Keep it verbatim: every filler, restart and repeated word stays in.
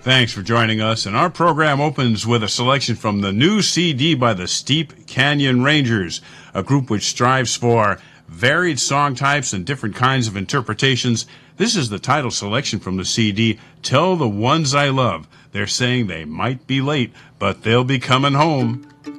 Thanks for joining us, and our program opens with a selection from the new C D by the Steep Canyon Rangers, a group which strives for varied song types and different kinds of interpretations. This is the title selection from the C D, Tell the Ones I Love. They're saying they might be late, but they'll be coming home.